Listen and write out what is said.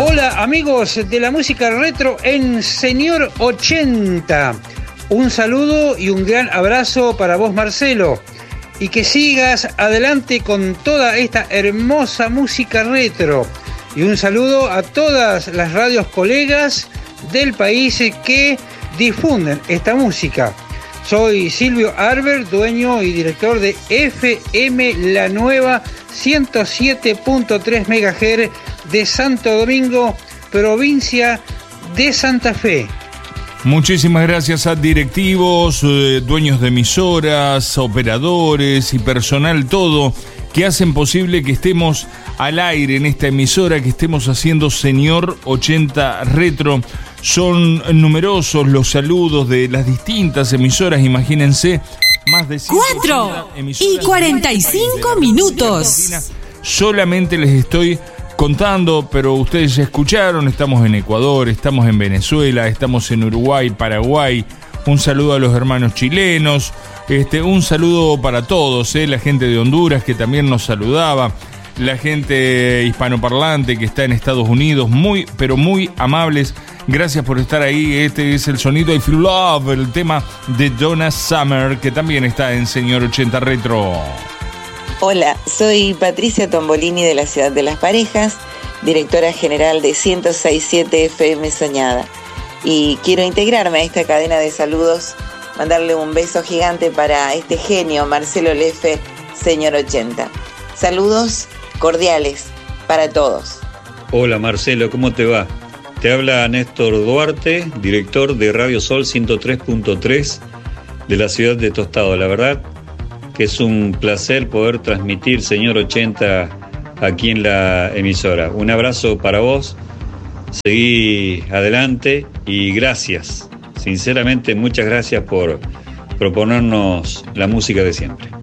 Hola amigos de la música retro en Señor 80. Un saludo y un gran abrazo para vos, Marcelo. Y que sigas adelante con toda esta hermosa música retro. Y un saludo a todas las radios colegas del país que difunden esta música. Soy Silvio Arber, dueño y director de FM La Nueva 107.3 MHz de Santo Domingo, provincia de Santa Fe. Muchísimas gracias a directivos, dueños de emisoras, operadores y personal todo que hacen posible que estemos al aire en esta emisora, que estemos haciendo Señor 80 Retro. Son numerosos los saludos de las distintas emisoras, imagínense, más de 4 y 45 minutos. Solamente les estoy contando, pero ustedes ya escucharon, estamos en Ecuador, estamos en Venezuela, estamos en Uruguay, Paraguay. Un saludo a los hermanos chilenos, un saludo para todos, la gente de Honduras que también nos saludaba, la gente hispanoparlante que está en Estados Unidos, muy, pero muy amables. Gracias por estar ahí. Este es el sonido I Feel Love, el tema de Donna Summer, que también está en Señor 80 Retro. Hola, soy Patricia Tombolini de la Ciudad de las Parejas, directora general de 106.7 FM Soñada. Y quiero integrarme a esta cadena de saludos, mandarle un beso gigante para este genio, Marcelo Lefe, Señor 80. Saludos cordiales para todos. Hola Marcelo, ¿cómo te va? Te habla Néstor Duarte, director de Radio Sol 103.3 de la ciudad de Tostado. La verdad que es un placer poder transmitir Señor 80 aquí en la emisora. Un abrazo para vos, seguí adelante y gracias. Sinceramente, muchas gracias por proponernos la música de siempre.